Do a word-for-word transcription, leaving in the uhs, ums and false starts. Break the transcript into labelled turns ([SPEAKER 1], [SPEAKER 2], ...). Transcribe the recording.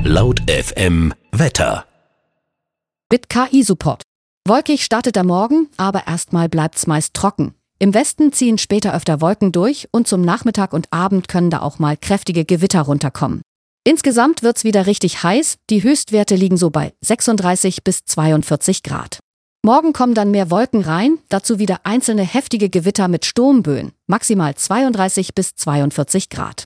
[SPEAKER 1] Laut F M Wetter.
[SPEAKER 2] Mit K I-Support. Wolkig startet der Morgen, aber erstmal bleibt's meist trocken. Im Westen ziehen später öfter Wolken durch und zum Nachmittag und Abend können da auch mal kräftige Gewitter runterkommen. Insgesamt wird's wieder richtig heiß, die Höchstwerte liegen so bei sechsunddreißig bis zweiundvierzig Grad. Morgen kommen dann mehr Wolken rein, dazu wieder einzelne heftige Gewitter mit Sturmböen, maximal zweiunddreißig bis zweiundvierzig Grad.